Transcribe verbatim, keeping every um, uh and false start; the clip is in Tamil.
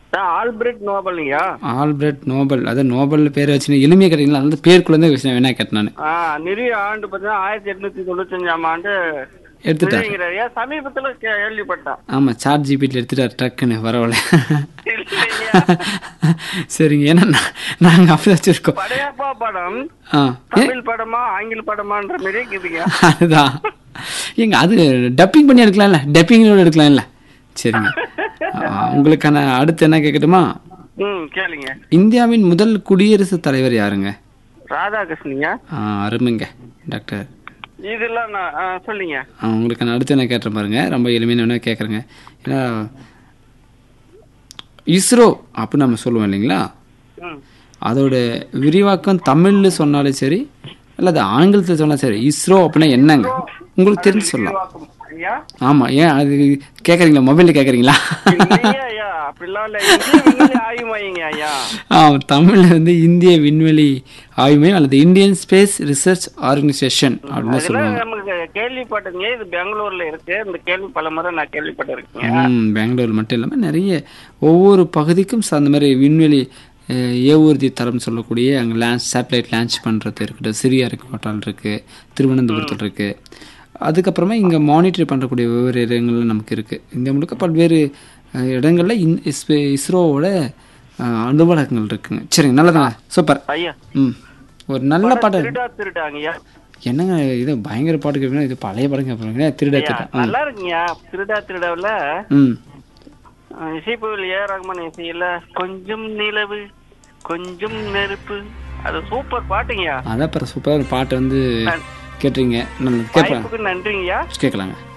ஆல்பிரட் நோபல்ங்கய்யா. ஆல்பிரட் நோபல், அது நோபல் பேர் வச்சுன்னு எளிமையாக கேட்டீங்களா? அந்த பேருக்குள்ளே விஷயம் வேணா கேட்டேன் நான். ஆ நிறுவிய ஆண்டு பார்த்தீங்கன்னா ஆயிரத்தி எட்நூத்தி தொண்ணூத்தஞ்சாம் ஆண்டு எடுத்துட்டார். நிறுவிங்கிறாரு. சமீபத்துல கே- கேள்விப்பட்டேன். ஆமாம், சாட் ஜிபிடியில் எடுத்துட்டார் டக்குன்னு வரவல. இல்லையா? சரிங்க, ஏன்னா நான் நாங்கள் அப்படி வச்சுருக்கோம். படையப்பா படம் ஆ ஏ தமிழ் படமா ஆங்கில படமான்ற மாதிரி இருக்குதுங்க. அதுதான் ஏங்க, அது டப்பிங் பண்ணி எடுக்கலாம்ல, டப்பிங்கோட எடுக்கலாம்ல. சரிங்க, ஆ, உங்களுக்கான அடுத்து என்ன கேட்கட்டுமா? ம் கேளுங்க. இந்தியாவின் முதல் குடியரசுத் தலைவர் யாருங்க? ராதாகிருஷ்ணங்க. ஆ அருமைங்க டாக்டர். இதெல்லாம் நான் ஆ, சொல்லுங்க. ஆ, உங்களுக்கு நான் அடுத்து என்ன கேட்டேன் பாருங்க, ரொம்ப எளிமையான வேணா கேட்குறேங்க. ஏன்னா இஸ்ரோ அப்படின்னு நம்ம சொல்லுவோம் இல்லைங்களா, ம் அதோட விரிவாக்கம் தமிழ்ல சொன்னாலும் சரி அல்லது ஆங்கிலத்தில் சொன்னாலும் சரி, இஸ்ரோ அப்படின்னா என்னங்க உங்களுக்கு தெரிஞ்சு சொல்லலாம். விரிவாக்கம் ஐயா. ஆமாம், ஏன் அது கேட்குறீங்களா, மொபைலில் கேட்குறீங்களா? இல்லையா ஐயா, அப்படிலாம் இல்ல. இந்திய விண்வெளி ஆய்வு மையங்க ஐயா. ஆ தமிழில் வந்து இந்திய விண்வெளி ஆய்வு மையம் அல்லது இந்தியன் ஸ்பேஸ் ரிசர்ச் ஆர்கனைசேஷன் அப்படின்னு அதெல்லாம் சொல்லுவாங்க. நமக்கு கேள்விப்பட்டதுங்க. இது பெங்களூர்ல இருக்கு. இந்த கேள்வி பல முறை நான் கேள்விப்பட்டிருக்கேங்க. ம் பெங்களூர் மட்டும் இல்லாமல் நிறைய ஒவ்வொரு பகுதிக்கும் ச- அந்த மாதிரி விண்வெளி அஹ், ஏவூர்தி தரம் சொல்லக்கூடிய அங்கே லான்ச் சேட்டலைட் லான்ச் பண்ணுறது இருக்கட்டும், சிறியார்கோட்டால் இருக்குது, திருவனந்தபுரத்தில் இருக்குது. அதுக்கப்புறமா இங்கே மானிட்டர் பண்ணக்கூடிய வெவ்வேறு இடங்கள் நமக்கு இருக்குது. இந்த முழுக்க பல்வேறு அஹ், இடங்களில் இன் இஸ்ரோ- இஸ்ரோவோட அஹ், அலுவலகங்கள் இருக்குங்க. சரிங்க, நல்லதாங்க, சூப்பர். ஐயா ம் ஒரு நல்ல பாட்டு. திருடா திருடாங்கய்யா. என்னங்க இது பயங்கர பாட்டு கேட்பீங்க, இது பழைய படம் கேட்பீங்க. திருடா ஐயா, திருடா. நல்லா இருக்குங்கய்யா. திருடா திருடாவில் ம் இசைப்புகள் ஏ ரஹ்மான் இசையில கொஞ்சம் நிலவு கொஞ்சம் நெருப்பு, அது சூப்பர் பாட்டுங்கய்யா. அதான் அப்புறம் சூப்பராக ஒரு பாட்டு வந்து கேட்டுறீங்க. நல்லது, கேட்பேன், வாய்ப்புக்கு நன்றிங்கய்யா. கேட்கலாங்க.